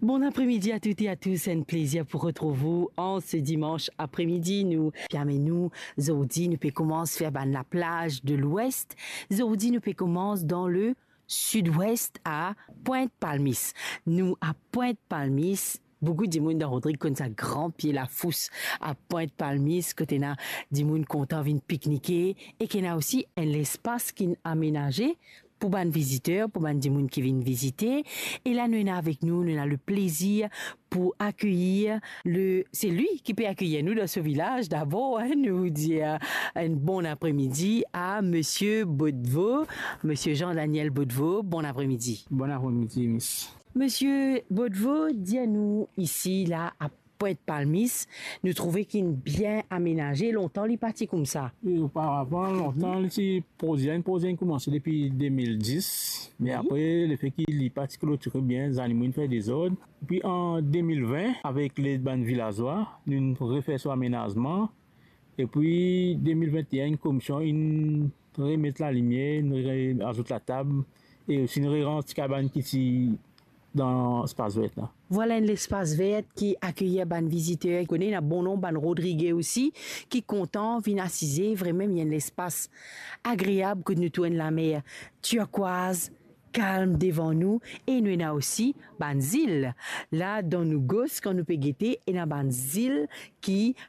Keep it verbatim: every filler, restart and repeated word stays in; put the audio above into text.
Bon après-midi à toutes et à tous, c'est un plaisir pour retrouver vous en ce dimanche après-midi. Nous, bien nous, Zodi, nous pouvons commencer à faire la plage de l'ouest. Zodi, nous pouvons commencer dans le sud-ouest à Pointe-Palmis. Nous, à Pointe-Palmis, beaucoup de monde dans Rodrigue comme ça grand pied la fousse à Pointe-Palmis côté na di monde content vinn pique-niquer et qu'il y a aussi un espace qui est aménagé pour ban visiteurs, pour ban di monde qui viennent visiter. Et là, nous sommes avec nous, nous avons le plaisir pour accueillir le, c'est lui qui peut accueillir nous dans ce village. D'abord, hein, nous dire un bon après-midi à Monsieur Baudevaux, Monsieur Jean-Daniel Baudevaux. Bon après-midi. Bon après-midi, Miss. Monsieur Baudevaux, dis-nous ici, là, à Pointe-Palmis, nous trouvons qu'il est bien aménagé. Longtemps, il est parti comme ça. Et auparavant, longtemps, mm -hmm. il posait, il posait, commencé depuis deux mille dix. Mais mm -hmm. après, le fait qu'il est parti clôturé bien, les animaux fait des ordres. Puis en deux mille vingt, avec les bandes villageois, nous avons refait son aménagement. Et puis, deux mille vingt et un, une commission, nous remet la lumière, nous ajoute la table. Et aussi, nous remet une cabane qui dans l'espace vert là. Voilà l'espace vert qui accueille ban visiteurs. On connaît un bon nom, ban Rodrigue aussi, qui est content, vient assiser. Vraiment, il y a un espace agréable que nous tournons la mer turquoise, calme devant nous. Et nous avons aussi ban île. Là, dans nos gosses, quand nous peut guetter, il y a ban île qui